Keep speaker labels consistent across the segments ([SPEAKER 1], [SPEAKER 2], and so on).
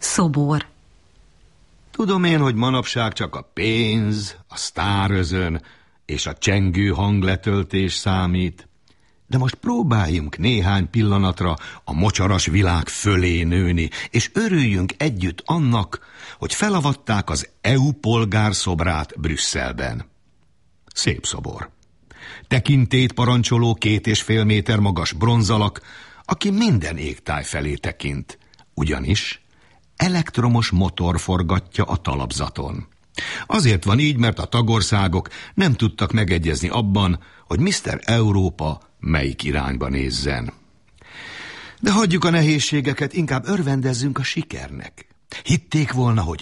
[SPEAKER 1] Szobor.
[SPEAKER 2] Tudom én, hogy manapság csak a pénz, a sztárözön és a csengő hangletöltés számít, de most próbáljunk néhány pillanatra a mocsaras világ fölé nőni, és örüljünk együtt annak, hogy felavatták az EU polgárszobrát Brüsszelben. Szép szobor. Tekintélyt parancsoló 2,5 méter magas bronzalak, aki minden égtáj felé tekint, ugyanis elektromos motor forgatja a talapzaton. Azért van így, mert a tagországok nem tudtak megegyezni abban, hogy Mr. Európa melyik irányba nézzen. De hagyjuk a nehézségeket, inkább örvendezzünk a sikernek. Hitték volna, hogy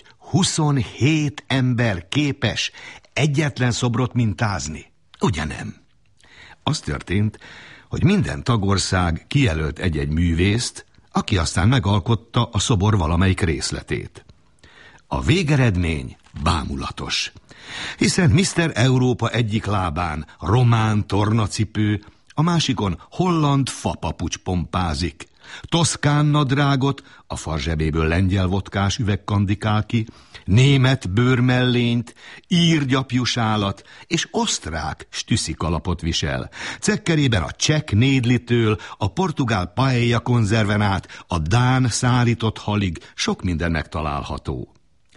[SPEAKER 2] 27 ember képes egyetlen szobrot mintázni? Ugye nem? Az történt, hogy minden tagország kijelölt egy-egy művészt, aki aztán megalkotta a szobor valamelyik részletét. A végeredmény bámulatos, hiszen Mr. Európa egyik lábán román tornacipő, a másikon holland fapapucs pompázik, toszkán nadrágot, a farzsebéből lengyel vodkás üveg kandikál ki, német bőrmellényt, ír gyapjusálat és osztrák stüszikalapot visel. Cekkerében a csek nédlitől, a portugál paella konzerven át, a dán szárított halig sok minden megtalálható.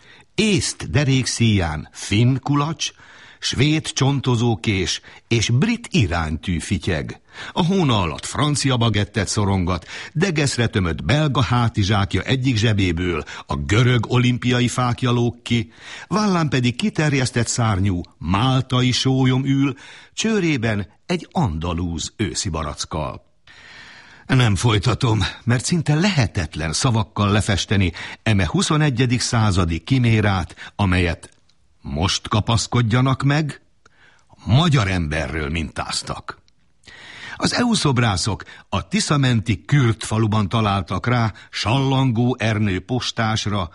[SPEAKER 2] Észt derékszíján finn kulacs, svéd csontozókés és brit iránytű fityeg. A hóna alatt francia bagettet szorongat, degeszre tömött belga hátizsákja egyik zsebéből a görög olimpiai fákja lóg ki, vállán pedig kiterjesztett szárnyú máltai sólyom ül, csőrében egy andalúz őszi barackkal. Nem folytatom, mert szinte lehetetlen szavakkal lefesteni eme 21. századi kimérát, amelyet most kapaszkodjanak meg, magyar emberről mintáztak. Az EU szobrászok a Tisza menti Kürt faluban találtak rá sallangó Ernő postásra,